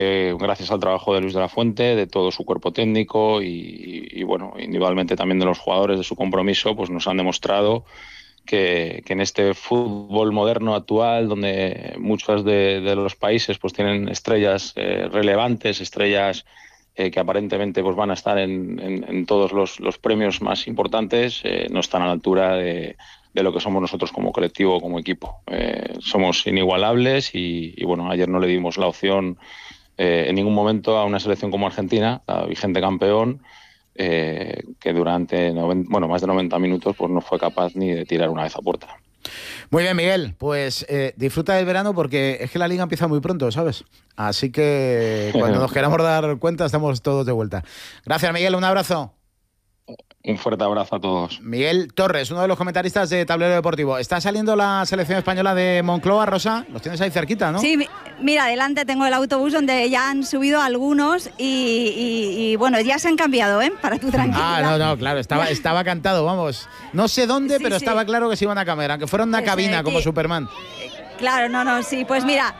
gracias al trabajo de Luis de la Fuente, de todo su cuerpo técnico bueno, individualmente también de los jugadores, de su compromiso, pues nos han demostrado que en este fútbol moderno actual, donde muchos de los países pues tienen estrellas relevantes, estrellas que aparentemente pues van a estar en todos los premios más importantes, no están a la altura de lo que somos nosotros como colectivo, como equipo. Somos inigualables bueno, ayer no le dimos la opción en ningún momento a una selección como Argentina, la vigente campeón, que durante más de 90 minutos pues no fue capaz ni de tirar una vez a puerta. Muy bien, Miguel, pues disfruta del verano porque es que la liga empieza muy pronto, ¿sabes? Así que cuando nos queramos dar cuenta estamos todos de vuelta. Gracias, Miguel, un abrazo. Un fuerte abrazo a todos. Miguel Torres, uno de los comentaristas de Tablero Deportivo. ¿Está saliendo la selección española de Moncloa, Rosa? Los tienes ahí cerquita, ¿no? Sí, mira, adelante tengo el autobús donde ya han subido algunos y bueno, ya se han cambiado, ¿eh? Para tu tranquilidad. No, claro, estaba cantado, vamos. No sé dónde, pero estaba claro que se iban a cambiar, aunque fuera una cabina como Superman. Claro, sí, pues mira...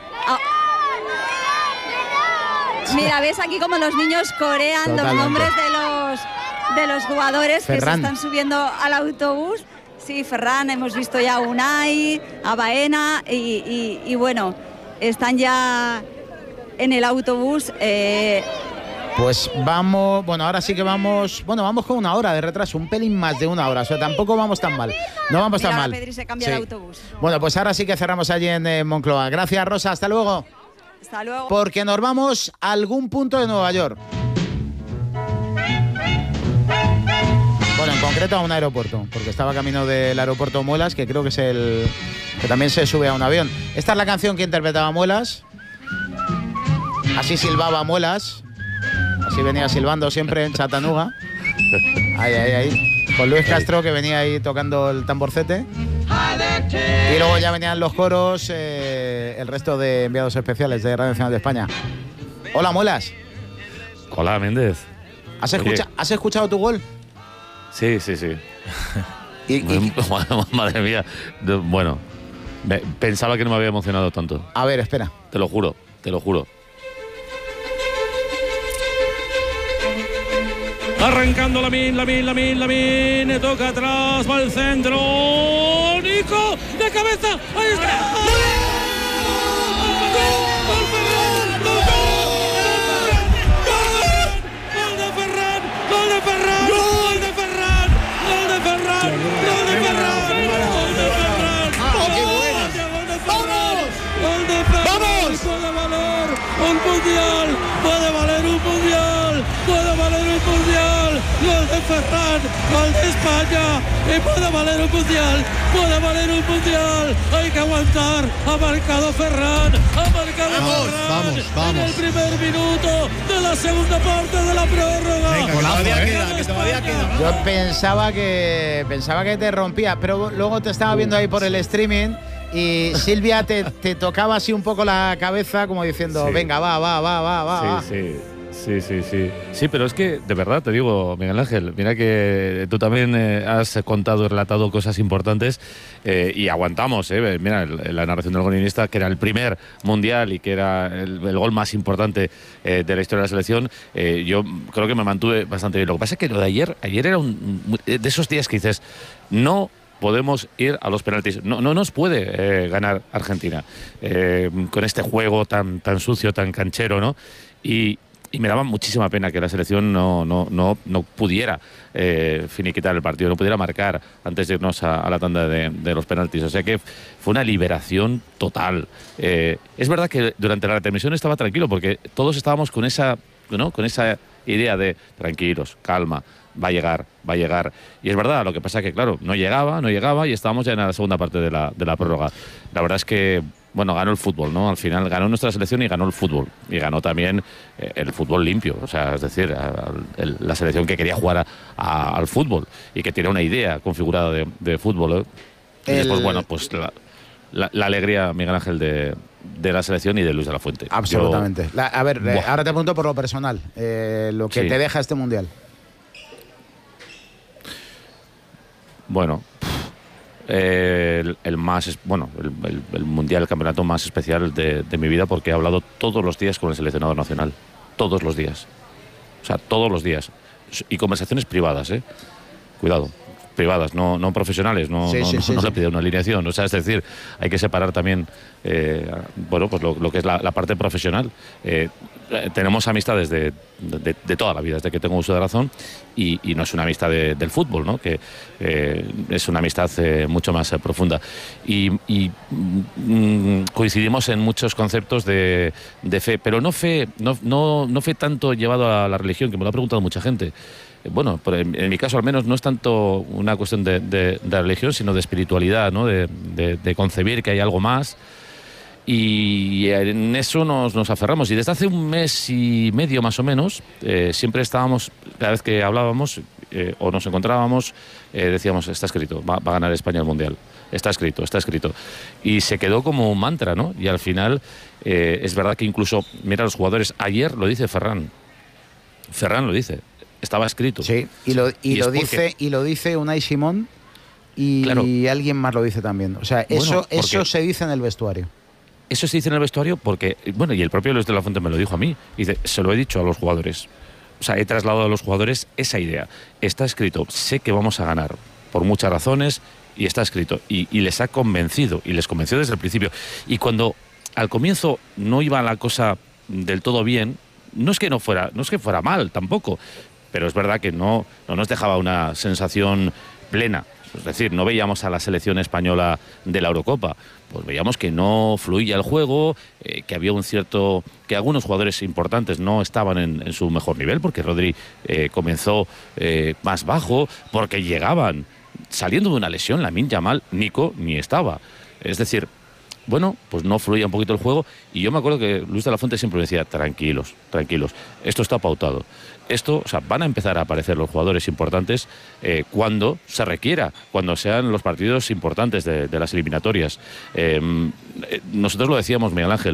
Mira, ves aquí como los niños corean Totalmente. Los nombres de los jugadores Ferran. Que se están subiendo al autobús. Sí, Ferran, hemos visto ya a Unai, a Baena y bueno, están ya en el autobús. Pues vamos, ahora sí que vamos con una hora de retraso, un pelín más de una hora, o sea, tampoco vamos tan mal. No vamos tan mal. Pedri se cambia de autobús. Bueno, pues ahora sí que cerramos allí en Moncloa. Gracias, Rosa, hasta luego. Hasta luego. Porque nos vamos a algún punto de Nueva York. Bueno, en concreto a un aeropuerto, porque estaba camino del aeropuerto Muelas, que creo que es el que también se sube a un avión. Esta es la canción que interpretaba Muelas. Así silbaba Muelas. Así venía silbando siempre en Chattanooga. Ahí. Con Luis Castro, que venía ahí tocando el tamborcete. Y luego ya venían los coros, el resto de enviados especiales de Radio Nacional de España. Hola, Muelas. Hola, Méndez. ¿Has escuchado tu gol? Sí. Madre mía. Bueno, pensaba que no me había emocionado tanto. A ver, espera. Te lo juro. Arrancando Lamine, toca atrás, va al centro, Nico, de cabeza, ahí está. Puede valer un mundial, gol de Ferran, gol de España, y puede valer un mundial, hay que aguantar, ha marcado Ferran, vamos. En el primer minuto de la segunda parte de la prórroga. Que todavía queda. Yo pensaba que te rompía, pero luego te estaba viendo ahí por el streaming. Y Silvia te tocaba así un poco la cabeza como diciendo, sí. Venga, va. Sí, pero es que, de verdad, te digo, Miguel Ángel, mira que tú también has contado y relatado cosas importantes y aguantamos, mira, la narración del golinista, que era el primer mundial y que era el gol más importante de la historia de la selección, yo creo que me mantuve bastante bien. Lo que pasa es que lo de ayer era de esos días que dices, no podemos ir a los penaltis. No nos puede ganar Argentina con este juego tan sucio, tan canchero, ¿no? Y me daba muchísima pena que la selección no pudiera finiquitar el partido, no pudiera marcar antes de irnos a la tanda de los penaltis. O sea que fue una liberación total. Es verdad que durante la retransmisión estaba tranquilo porque todos estábamos con esa idea de tranquilos, calma, va a llegar. Y es verdad, lo que pasa es que, claro, no llegaba y estábamos ya en la segunda parte de la prórroga. La verdad es que, bueno, ganó el fútbol, ¿no? Al final ganó nuestra selección y ganó el fútbol. Y ganó también el fútbol limpio. O sea, es decir, la selección que quería jugar al fútbol y que tiene una idea configurada de fútbol. Y después, bueno, pues la alegría, Miguel Ángel, de la selección y de Luis de la Fuente. Absolutamente. Ahora te pregunto por lo personal, lo que te deja este mundial. Bueno, el más, bueno, el mundial, el campeonato más especial de mi vida, porque he hablado todos los días con el seleccionador nacional. Todos los días. O sea, todos los días. Y conversaciones privadas, Cuidado. Privadas, no profesionales, no le pide una alineación. O sea, es decir, hay que separar también bueno, pues lo que es la parte profesional. Tenemos amistades de toda la vida, desde que tengo uso de razón, y no es una amistad del fútbol, ¿no? Que es una amistad mucho más profunda. Y coincidimos en muchos conceptos de fe, pero no fe tanto llevado a la religión, que me lo ha preguntado mucha gente. Bueno, en mi caso al menos no es tanto una cuestión de religión, sino de espiritualidad, ¿no? De concebir que hay algo más. Y en eso nos aferramos. Y desde hace un mes y medio más o menos, siempre estábamos, cada vez que hablábamos o nos encontrábamos, decíamos, está escrito, va a ganar España el Mundial. Está escrito. Y se quedó como un mantra, ¿no? Y al final, es verdad que incluso, mira, los jugadores, ayer lo dice Ferran. Ferran lo dice. Estaba escrito. Sí, y lo dice Unai Simón y claro, alguien más lo dice también. O sea, eso se dice en el vestuario. Eso se dice en el vestuario porque, bueno, y el propio Luis de la Fuente me lo dijo a mí. Dice, se lo he dicho a los jugadores. O sea, he trasladado a los jugadores esa idea. Está escrito, sé que vamos a ganar por muchas razones y está escrito. Y les ha convencido, y les convenció desde el principio. Y cuando al comienzo no iba la cosa del todo bien, no es que fuera mal tampoco, pero es verdad que no nos dejaba una sensación plena. Es decir, no veíamos a la selección española de la Eurocopa, pues veíamos que no fluía el juego, que había que algunos jugadores importantes no estaban en su mejor nivel, porque Rodri comenzó más bajo, porque llegaban saliendo de una lesión. Lamine Yamal, Nico, ni estaba. Es decir, bueno, pues no fluía un poquito el juego, y yo me acuerdo que Luis de la Fuente siempre me decía, tranquilos, esto está pautado. O sea, van a empezar a aparecer los jugadores importantes cuando se requiera, cuando sean los partidos importantes de las eliminatorias. Nosotros lo decíamos, Miguel Ángel,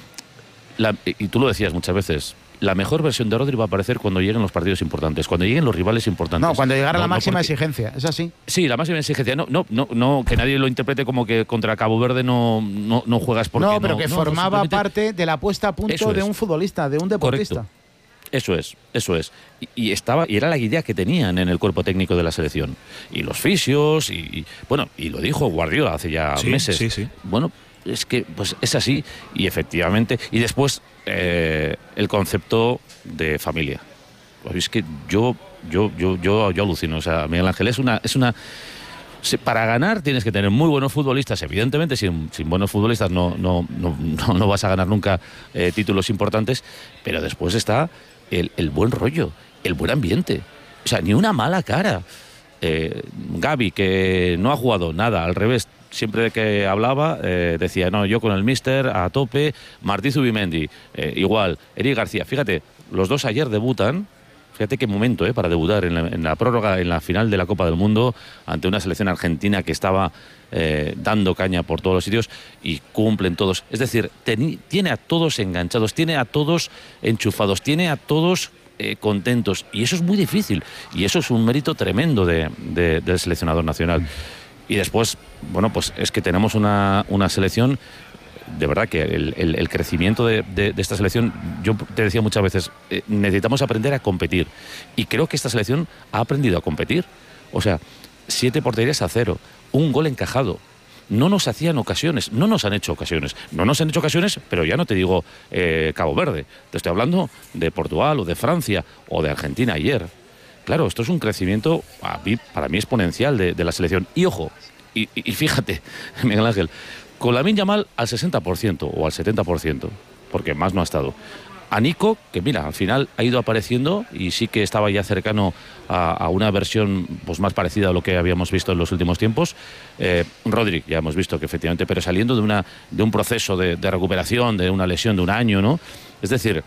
y tú lo decías muchas veces, la mejor versión de Rodri va a aparecer cuando lleguen los partidos importantes, cuando lleguen los rivales importantes. No, cuando llegara la máxima exigencia, ¿es así? Sí, la máxima exigencia. No, que nadie lo interprete como que contra Cabo Verde no juegas porque no, pero que formaba parte de la puesta a punto de un futbolista, de un deportista. Correcto. Eso es. Y era la idea que tenían en el cuerpo técnico de la selección. Y los fisios, y lo dijo Guardiola hace ya meses. Sí. Bueno, es que pues es así, y efectivamente. Y después el concepto de familia. Pues es que yo alucino. O sea, Miguel Ángel, es una para ganar tienes que tener muy buenos futbolistas. Evidentemente, sin buenos futbolistas no vas a ganar nunca títulos importantes. Pero después está el buen rollo, el buen ambiente. O sea, ni una mala cara. Gavi, que no ha jugado nada, al revés. Siempre que hablaba decía, no, yo con el míster a tope. Martí Zubimendi, igual. Eric García, fíjate, los dos ayer debutan. Fíjate qué momento para debutar en la prórroga, en la final de la Copa del Mundo, ante una selección argentina que estaba dando caña por todos los sitios, y cumplen todos. Es decir, tiene a todos enganchados, tiene a todos enchufados, tiene a todos contentos, y eso es muy difícil, y eso es un mérito tremendo del seleccionador nacional. Y después, bueno, pues es que tenemos una selección. De verdad que el crecimiento de esta selección, yo te decía muchas veces, necesitamos aprender a competir, y creo que esta selección ha aprendido a competir. O sea, 7 porterías a 0, un gol encajado. No nos han hecho ocasiones, pero ya no te digo Cabo Verde, te estoy hablando de Portugal o de Francia o de Argentina ayer. Claro, esto es un crecimiento para mí exponencial de la selección. Y ojo, y fíjate, Miguel Ángel, con Lamine Yamal al 60% o al 70%, porque más no ha estado. A Nico, que mira, al final ha ido apareciendo y sí que estaba ya cercano a una versión pues más parecida a lo que habíamos visto en los últimos tiempos. Rodri, ya hemos visto que efectivamente, pero saliendo de un proceso de recuperación, de una lesión de un año, ¿no? Es decir,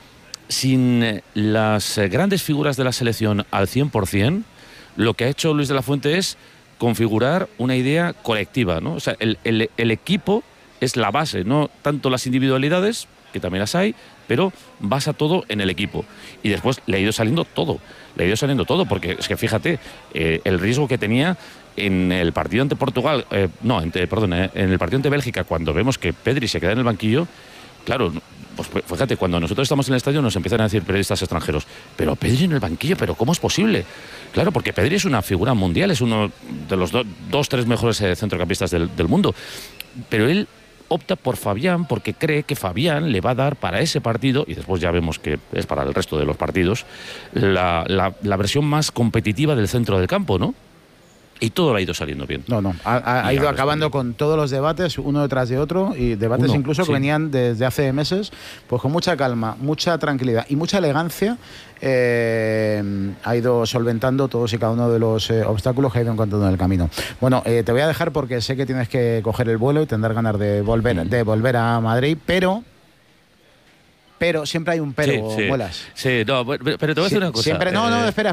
sin las grandes figuras de la selección al 100%, lo que ha hecho Luis de la Fuente es configurar una idea colectiva, ¿no? O sea, el equipo es la base, no tanto las individualidades, que también las hay, pero basa todo en el equipo. Y después le ha ido saliendo todo, porque es que fíjate, el riesgo que tenía en el partido ante Portugal, en el partido ante Bélgica, cuando vemos que Pedri se queda en el banquillo, claro, pues fíjate, cuando nosotros estamos en el estadio nos empiezan a decir periodistas extranjeros, pero Pedri en el banquillo, ¿pero cómo es posible? Claro, porque Pedri es una figura mundial, es uno de los tres mejores centrocampistas del mundo, pero él opta por Fabián porque cree que Fabián le va a dar para ese partido, y después ya vemos que es para el resto de los partidos, la versión más competitiva del centro del campo, ¿no? Y todo le ha ido saliendo bien. No. Ha ido acabando con todos los debates, uno detrás de otro, y debates incluso que venían desde hace meses, pues con mucha calma, mucha tranquilidad y mucha elegancia. Ha ido solventando todos y cada uno de los obstáculos que ha ido encontrando en el camino. Bueno, te voy a dejar porque sé que tienes que coger el vuelo y tendrás ganas de volver a Madrid, pero siempre hay un pero, Muelas. Sí, no, pero te voy a decir una cosa. Siempre, espera.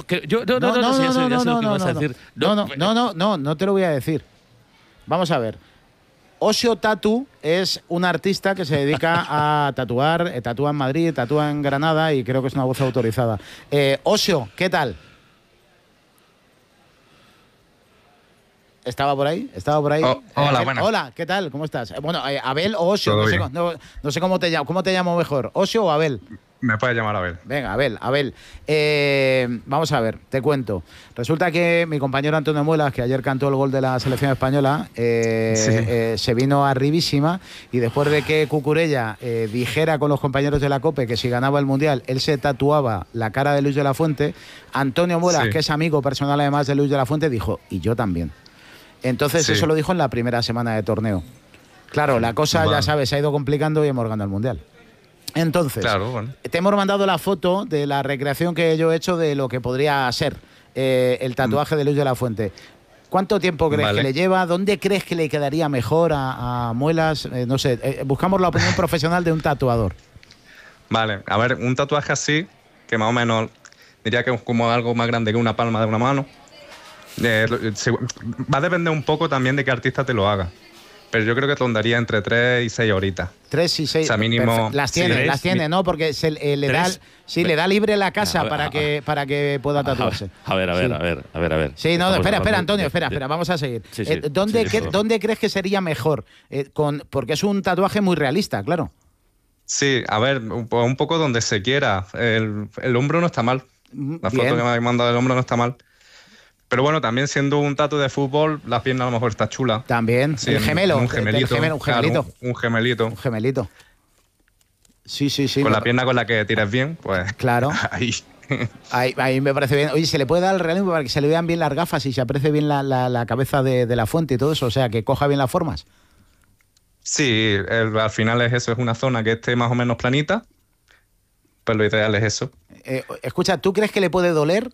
No te lo voy a decir. Vamos a ver. Osio Tatu es un artista que se dedica a tatuar, tatúa en Madrid, tatúa en Granada y creo que es una voz autorizada. Osio, ¿qué tal? ¿Estaba por ahí? Hola, buenas. Hola, ¿qué tal? ¿Cómo estás? Bueno, Abel o Osio, no sé cómo te llamo mejor. ¿Osio o Abel? Me puedes llamar Abel. Venga, Abel. Vamos a ver, te cuento. Resulta que mi compañero Antonio Muelas, que ayer cantó el gol de la selección española, se vino arribísima, y después de que Cucurella dijera con los compañeros de la COPE que si ganaba el Mundial, él se tatuaba la cara de Luis de la Fuente, Antonio Muelas, que es amigo personal además de Luis de la Fuente, dijo, y yo también. Entonces eso lo dijo en la primera semana de torneo. Claro, la cosa, ya sabes, se ha ido complicando y hemos ganado el Mundial. Entonces, te hemos mandado la foto de la recreación que yo he hecho de lo que podría ser el tatuaje de Luis de la Fuente. ¿Cuánto tiempo crees que le lleva? ¿Dónde crees que le quedaría mejor a Muelas? No sé, buscamos la opinión profesional de un tatuador. Vale, a ver, un tatuaje así, que más o menos diría que es como algo más grande que una palma de una mano. Va a depender un poco también de qué artista te lo haga. Pero yo creo que rondaría entre 3 y 6 horitas. 3 y 6. O sea, mínimo. Las tiene, ¿no? Porque le da libre la casa para que pueda tatuarse. A ver. Sí, no, espera, Antonio, espera, vamos a seguir. ¿Dónde crees que sería mejor? Porque es un tatuaje muy realista, claro. Sí, a ver, un poco donde se quiera. El hombro no está mal. La foto que me habéis mandado del hombro no está mal. Pero bueno, también siendo un tatu de fútbol, la pierna a lo mejor está chula. También, sí, el gemelo. Un gemelito. Claro, un gemelito. Un gemelito. Sí. Con la pierna con la que tiras bien, pues. Claro. Ahí me parece bien. Oye, ¿se le puede dar el realismo para que se le vean bien las gafas y se aprecie bien la cabeza de la fuente y todo eso? O sea, que coja bien las formas. Sí, al final es eso, es una zona que esté más o menos planita. Pues lo ideal es eso. Escucha, ¿tú crees que le puede doler?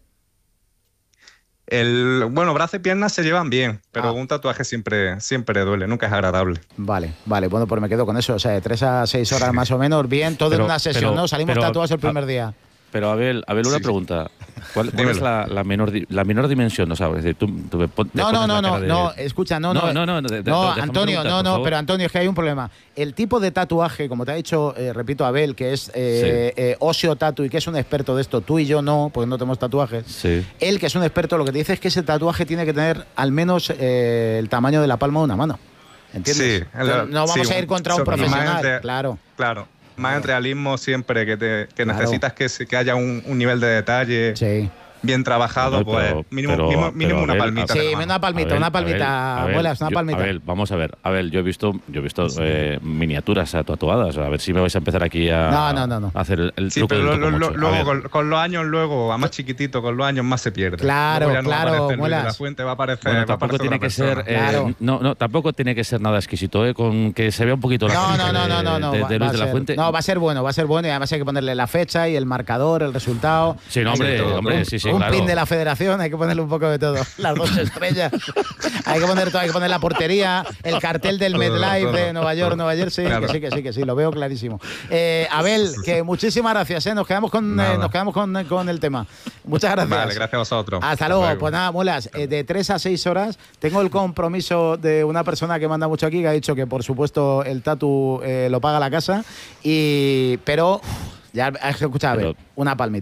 Bueno, brazos y piernas se llevan bien, pero un tatuaje siempre duele, nunca es agradable. Vale, bueno, pues me quedo con eso. O sea, de 3 a 6 horas más o menos, bien, todo en una sesión, ¿no? Salimos tatuados el primer día. Pero Abel, una pregunta. ¿Cuál es la menor dimensión? ¿No sabes? No, escucha, Antonio, pero Antonio, es que hay un problema. El tipo de tatuaje, como te ha dicho, repito, Abel, que es Osio Tatu y que es un experto de esto, tú y yo no, porque no tenemos tatuajes. Sí. Él, que es un experto, lo que te dice es que ese tatuaje tiene que tener al menos el tamaño de la palma de una mano. ¿Entiendes? Sí. No vamos a ir contra un profesional, claro. Más en realismo siempre, que necesitas que haya un nivel de detalle bien trabajado, pues mínimo una palmita. Sí, una palmita, Muelas, una palmita. Abel, vamos a ver. Abel, yo he visto miniaturas tatuadas. A ver si me vais a empezar aquí a hacer el truco del luego con los años, a más chiquitito, con los años más se pierde. Claro, Muelas. La fuente va a aparecer. Tampoco tiene que ser. Tampoco tiene que ser nada exquisito, con que se vea un poquito la de Luis de la Fuente. No, va a ser bueno, y además hay que ponerle la fecha y el marcador, el resultado. Sí, no, hombre, sí. Un pin de la federación, hay que ponerle un poco de todo. Las 2 estrellas. hay que poner todo, hay que poner la portería, el cartel del MetLife de Nueva York, Jersey. Claro. Que sí, lo veo clarísimo. Abel, que muchísimas gracias, nos quedamos con el tema. Muchas gracias. Vale, gracias a vosotros. Hasta luego. Pues nada, Muelas, de 3 a 6 horas tengo el compromiso de una persona que manda mucho aquí, que ha dicho que por supuesto el tatu lo paga la casa, pero ya has escuchado, Abel, una palmita.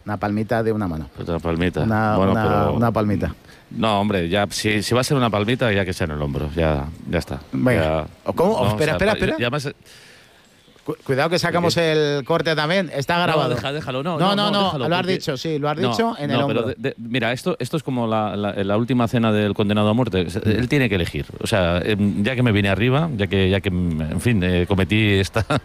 Una palmita de una mano. Otra palmita. Una palmita. No, hombre, ya si va a ser una palmita, ya que sea en el hombro. Ya está. Venga. ¿Cómo? No, espera. Además, cuidado que sacamos el corte también. Está grabado. No, déjalo. No, déjalo, lo has dicho, sí, lo has dicho en el hombro. Pero mira, esto es como la última cena del condenado a muerte. Él tiene que elegir. O sea, ya que me vine arriba, ya que en fin, cometí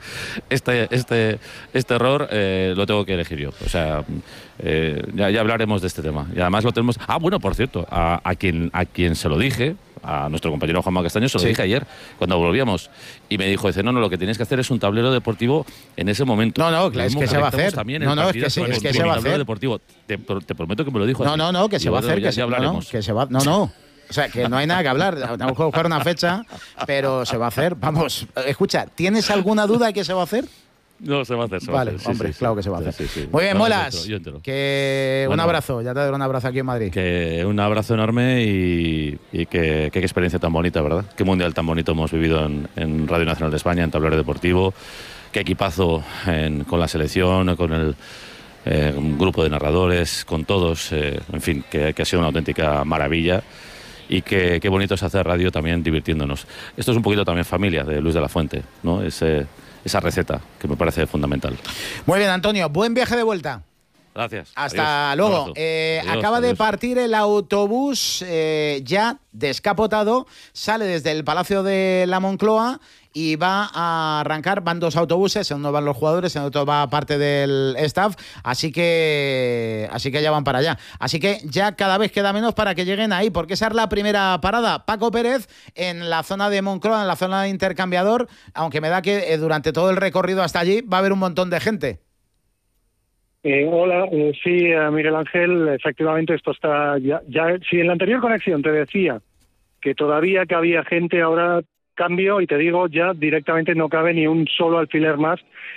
este error, lo tengo que elegir yo. O sea, ya hablaremos de este tema. Y además lo tenemos... Ah, bueno, por cierto, a quien se lo dije, a nuestro compañero Juanma Castaño, se lo dije ayer, cuando volvíamos. Y me dijo, no, lo que tienes que hacer es un tablero deportivo en ese momento. No, es que se va a hacer. No, es que se va a hacer. Deportivo. Te prometo que me lo dijo. No, que se va a hacer. Ya hablaremos. No. O sea, que no hay nada que hablar. Tenemos que buscar una fecha, pero se va a hacer. Vamos, escucha, ¿tienes alguna duda de que se va a hacer? No, se va a hacer. Vale, hombre, claro que se va a hacer. Sí. Muy bien, Muelas. Que un abrazo. Ya te doy un abrazo aquí en Madrid. Que un abrazo enorme y qué experiencia tan bonita, ¿verdad? Qué mundial tan bonito hemos vivido en Radio Nacional de España, en Tablero Deportivo. Qué equipazo con la selección, con el un grupo de narradores, con todos. En fin, que ha sido una auténtica maravilla. Y qué bonito es hacer radio también divirtiéndonos. Esto es un poquito también familia de Luis de la Fuente, ¿no? Esa receta que me parece fundamental. Muy bien, Antonio. Buen viaje de vuelta. Gracias. Hasta luego. Acaba de partir el autobús ya descapotado. Sale desde el Palacio de la Moncloa y va a arrancar. Van 2 autobuses, en uno van los jugadores, en otro va parte del staff, así que ya van para allá. Así que ya cada vez queda menos para que lleguen ahí, porque esa es la primera parada. Paco Pérez en la zona de Moncloa, en la zona de intercambiador, aunque me da que durante todo el recorrido hasta allí va a haber un montón de gente. Hola, sí, Miguel Ángel, efectivamente esto está ya. Si en la anterior conexión te decía que todavía cabía gente, ahora cambio y te digo, ya directamente no cabe ni un solo alfiler más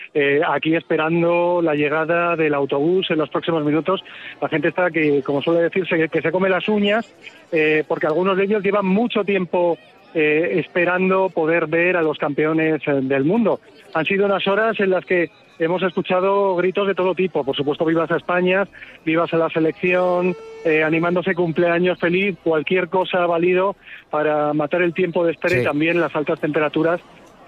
aquí esperando la llegada del autobús en los próximos minutos. La gente está que, como suele decirse, que se come las uñas, porque algunos de ellos llevan mucho tiempo esperando poder ver a los campeones del mundo. Han sido unas horas en las que hemos escuchado gritos de todo tipo, por supuesto, vivas a España, vivas a la selección, animándose cumpleaños feliz, cualquier cosa ha valido para matar el tiempo de espera. Sí. Y también las altas temperaturas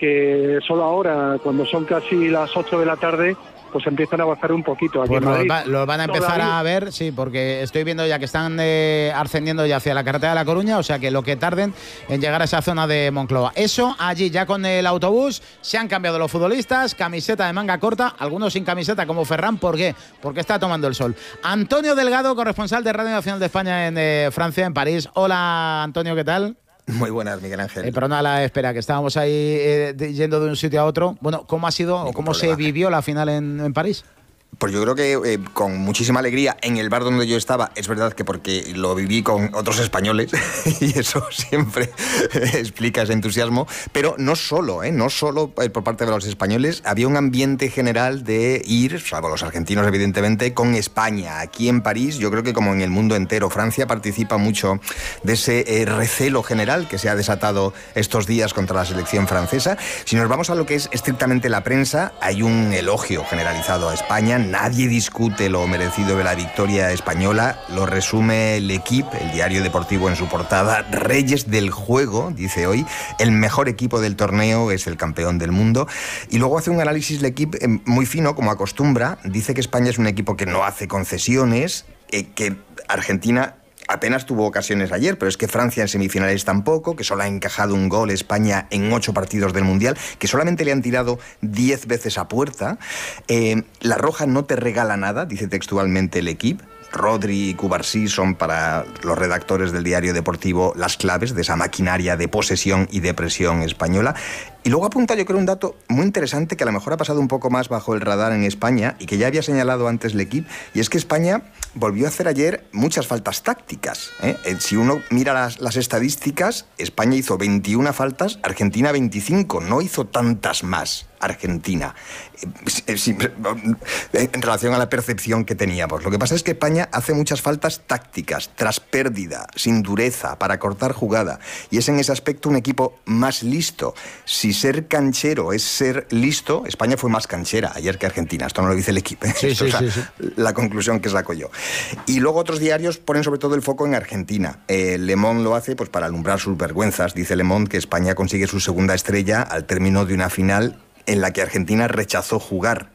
que solo ahora, cuando son casi las 8 de la tarde, pues empiezan a bajar un poquito. Aquí pues en Madrid, los van a empezar a ver, sí, porque estoy viendo ya que están ascendiendo ya hacia la carretera de La Coruña, o sea que lo que tarden en llegar a esa zona de Moncloa. Eso, allí ya con el autobús, se han cambiado los futbolistas, camiseta de manga corta, algunos sin camiseta como Ferran, ¿por qué? Porque está tomando el sol. Antonio Delgado, corresponsal de Radio Nacional de España en Francia, en París. Hola, Antonio, ¿qué tal? Muy buenas, Miguel Ángel. Pero no a la espera, que estábamos ahí yendo de un sitio a otro. Bueno, ¿cómo ha sido o cómo se vivió la final en París? Pues yo creo que con muchísima alegría en el bar donde yo estaba. Es verdad que porque lo viví con otros españoles y eso siempre explica ese entusiasmo, pero no solo por parte de los españoles. Había un ambiente general de ir, salvo los argentinos evidentemente, con España. Aquí en París, yo creo que como en el mundo entero, Francia participa mucho de ese recelo general que se ha desatado estos días contra la selección francesa. Si nos vamos a lo que es estrictamente la prensa, hay un elogio generalizado a España. Nadie discute lo merecido de la victoria española. Lo resume L'Équipe, el diario deportivo, en su portada. Reyes del juego, dice hoy. El mejor equipo del torneo es el campeón del mundo. Y luego hace un análisis L'Équipe muy fino, como acostumbra. Dice que España es un equipo que no hace concesiones, que Argentina apenas tuvo ocasiones ayer, pero es que Francia en semifinales tampoco, que solo ha encajado un gol España en 8 partidos del Mundial, que solamente le han tirado 10 veces a puerta. La Roja no te regala nada, dice textualmente L'Équipe. Rodri y Cubarsí son para los redactores del diario deportivo las claves de esa maquinaria de posesión y de presión española. Y luego apunta, yo creo, un dato muy interesante que a lo mejor ha pasado un poco más bajo el radar en España y que ya había señalado antes L'Équipe, y es que España volvió a hacer ayer muchas faltas tácticas. Si uno mira las estadísticas, España hizo 21 faltas, Argentina 25, no hizo tantas más Argentina, en relación a la percepción que teníamos. Lo que pasa es que España hace muchas faltas tácticas, tras pérdida, sin dureza, para cortar jugada, y es en ese aspecto un equipo más listo. Si ser canchero es ser listo, España fue más canchera ayer que Argentina. Esto no lo dice el equipo. Sí, sí, sí. La conclusión que saco yo. Y luego otros diarios ponen sobre todo el foco en Argentina. Le Monde lo hace pues para alumbrar sus vergüenzas. Dice Le Monde que España consigue su segunda estrella al término de una final en la que Argentina rechazó jugar.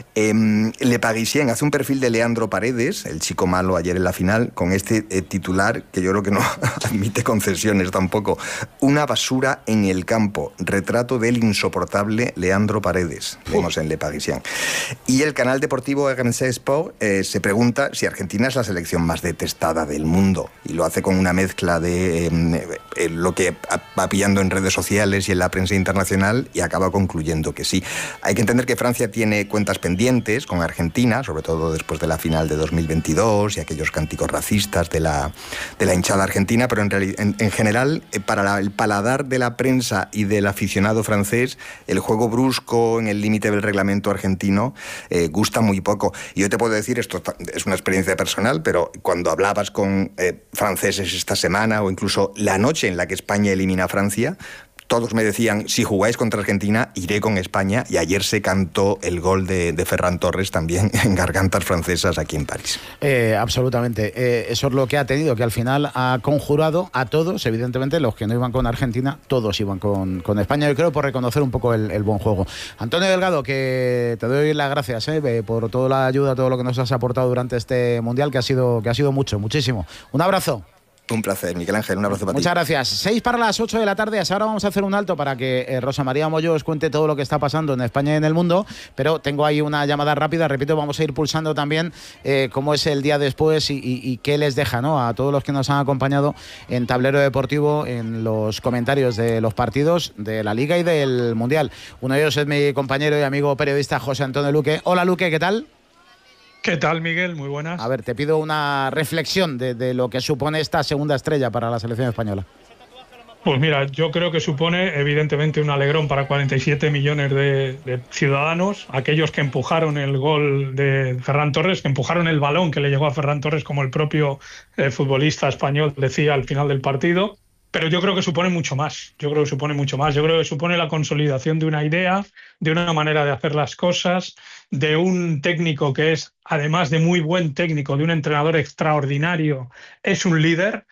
Le Parisien hace un perfil de Leandro Paredes, el chico malo ayer en la final, con este titular que yo creo que no admite concesiones tampoco. Una basura en el campo. Retrato del insoportable Leandro Paredes. Vemos en Le Parisien. Y el canal deportivo RMC Sport se pregunta si Argentina es la selección más detestada del mundo. Y lo hace con una mezcla de lo que va pillando en redes sociales y en la prensa internacional y acaba concluyendo que sí. Hay que entender que Francia tiene cuentas pendientes con Argentina, sobre todo después de la final de 2022 y aquellos cánticos racistas de la hinchada argentina, pero en general, para el paladar de la prensa y del aficionado francés, el juego brusco en el límite del reglamento argentino gusta muy poco. Y yo te puedo decir, esto es una experiencia personal, pero cuando hablabas con franceses esta semana o incluso la noche en la que España elimina a Francia, todos me decían, si jugáis contra Argentina, iré con España, y ayer se cantó el gol de Ferran Torres también en gargantas francesas aquí en París. Absolutamente. Eso es lo que ha tenido, que al final ha conjurado a todos, evidentemente los que no iban con Argentina, todos iban con España, yo creo, por reconocer un poco el buen juego. Antonio Delgado, que te doy las gracias por toda la ayuda, todo lo que nos has aportado durante este Mundial, que ha sido mucho, muchísimo. Un abrazo. Un placer, Miguel Ángel, un abrazo para ti. Muchas gracias. 6 para las 8 de la tarde. Ahora vamos a hacer un alto para que Rosa María Moyo os cuente todo lo que está pasando en España y en el mundo, pero tengo ahí una llamada rápida. Repito, vamos a ir pulsando también cómo es el día después y qué les deja, ¿no?, a todos los que nos han acompañado en Tablero Deportivo, en los comentarios de los partidos de la Liga y del Mundial. Uno de ellos es mi compañero y amigo periodista José Antonio Luque. Hola, Luque, ¿qué tal? ¿Qué tal, Miguel? Muy buenas. A ver, te pido una reflexión de lo que supone esta segunda estrella para la selección española. Pues mira, yo creo que supone evidentemente un alegrón para 47 millones de ciudadanos, aquellos que empujaron el gol de Ferran Torres, que empujaron el balón que le llegó a Ferran Torres, como el propio futbolista español decía al final del partido. Pero yo creo que supone mucho más. Yo creo que supone la consolidación de una idea, de una manera de hacer las cosas, de un técnico que es, además de muy buen técnico, de un entrenador extraordinario, es un líder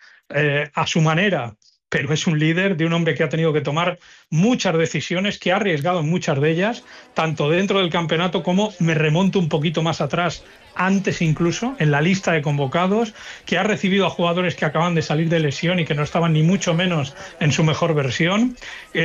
a su manera, pero es un líder, de un hombre que ha tenido que tomar muchas decisiones, que ha arriesgado en muchas de ellas, tanto dentro del campeonato como, me remonto un poquito más atrás, antes incluso, en la lista de convocados, que ha recibido a jugadores que acaban de salir de lesión y que no estaban ni mucho menos en su mejor versión,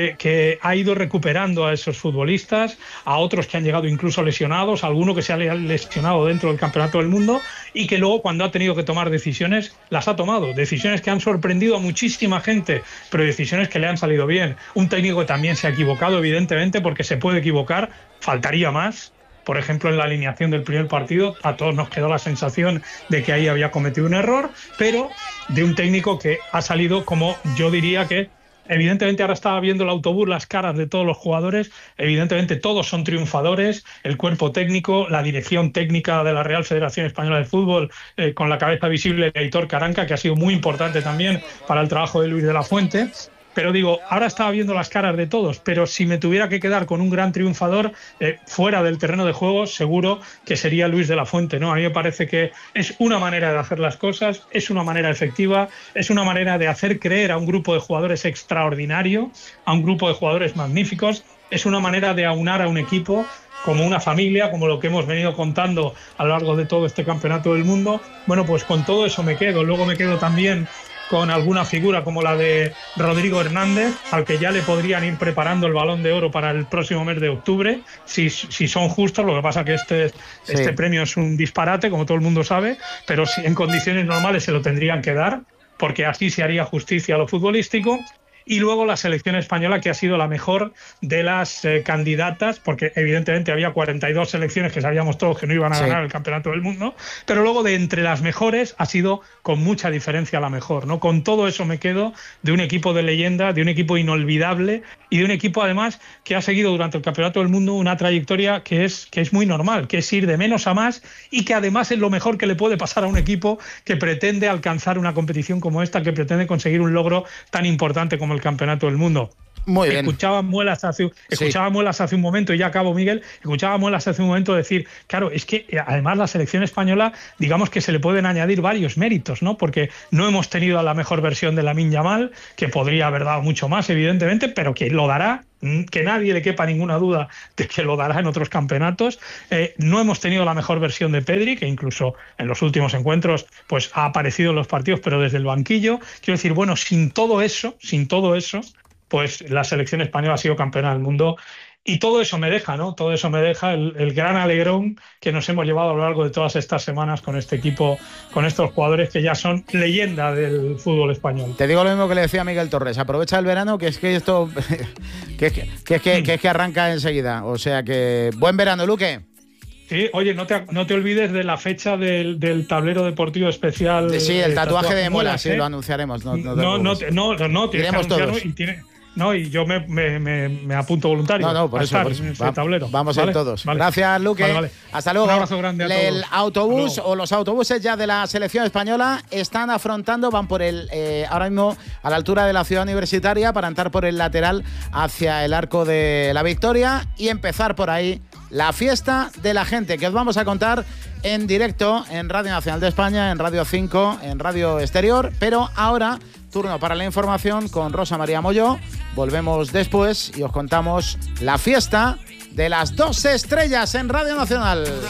que ha ido recuperando a esos futbolistas, a otros que han llegado incluso lesionados, a alguno que se ha lesionado dentro del Campeonato del Mundo, y que luego, cuando ha tenido que tomar decisiones, las ha tomado. Decisiones que han sorprendido a muchísima gente, pero decisiones que le han salido bien. Un técnico que también se ha equivocado, evidentemente, porque se puede equivocar, faltaría más. Por ejemplo, en la alineación del primer partido, a todos nos quedó la sensación de que ahí había cometido un error, pero de un técnico que ha salido, como yo diría que, evidentemente ahora estaba viendo el autobús, las caras de todos los jugadores, evidentemente todos son triunfadores, el cuerpo técnico, la dirección técnica de la Real Federación Española de Fútbol, con la cabeza visible de Aitor Caranca, que ha sido muy importante también para el trabajo de Luis de la Fuente. Pero digo, ahora estaba viendo las caras de todos, pero si me tuviera que quedar con un gran triunfador fuera del terreno de juego, seguro que sería Luis de la Fuente, ¿no? A mí me parece que es una manera de hacer las cosas, es una manera efectiva, es una manera de hacer creer a un grupo de jugadores extraordinario, a un grupo de jugadores magníficos, es una manera de aunar a un equipo como una familia, como lo que hemos venido contando a lo largo de todo este campeonato del mundo. Bueno, pues con todo eso me quedo. Luego me quedo también con alguna figura como la de Rodrigo Hernández, al que ya le podrían ir preparando el Balón de Oro para el próximo mes de octubre, si son justos. Lo que pasa que este premio es un disparate, como todo el mundo sabe, pero si en condiciones normales se lo tendrían que dar, porque así se haría justicia a lo futbolístico. Y luego la selección española, que ha sido la mejor de las candidatas, porque evidentemente había 42 selecciones que sabíamos todos que no iban a ganar el Campeonato del Mundo, pero luego de entre las mejores ha sido con mucha diferencia la mejor, ¿no? Con todo eso me quedo de un equipo de leyenda, de un equipo inolvidable y de un equipo además que ha seguido durante el Campeonato del Mundo una trayectoria que es muy normal, que es ir de menos a más, y que además es lo mejor que le puede pasar a un equipo que pretende alcanzar una competición como esta, que pretende conseguir un logro tan importante como el Campeonato del Mundo. Muy bien. Escuchaba Muelas hace un momento, y ya acabo, Miguel, escuchaba a Muelas hace un momento decir, claro, es que además la selección española, digamos que se le pueden añadir varios méritos, ¿no? Porque no hemos tenido a la mejor versión de Lamine Yamal, que podría haber dado mucho más, evidentemente, pero que lo dará, que nadie le quepa ninguna duda de que lo dará en otros campeonatos. No hemos tenido la mejor versión de Pedri, que incluso en los últimos encuentros pues ha aparecido en los partidos, pero desde el banquillo. Quiero decir, bueno, sin todo eso, pues la selección española ha sido campeona del mundo. Y todo eso me deja, ¿no? Todo eso me deja el gran alegrón que nos hemos llevado a lo largo de todas estas semanas con este equipo, con estos jugadores que ya son leyenda del fútbol español. Te digo lo mismo que le decía a Miguel Torres. Aprovecha el verano, que es que esto que es que arranca enseguida. O sea que buen verano, Luque. Sí, oye, no te olvides de la fecha del tablero deportivo especial. Sí, el tatuaje de Muelas, sí, lo anunciaremos. No, iremos todos. Y yo me apunto voluntario. Por eso. Tablero. Vamos a ir todos. Vale. Gracias, Luque. Vale. Hasta luego. Un abrazo grande a todos. El autobús o los autobuses ya de la selección española están afrontando, van por ahora mismo a la altura de la ciudad universitaria para entrar por el lateral hacia el Arco de la Victoria y empezar por ahí la fiesta de la gente, que os vamos a contar en directo en Radio Nacional de España, en Radio 5, en Radio Exterior. Pero ahora, turno para la información con Rosa María Molló. Volvemos después y os contamos la fiesta de las 2 estrellas en Radio Nacional.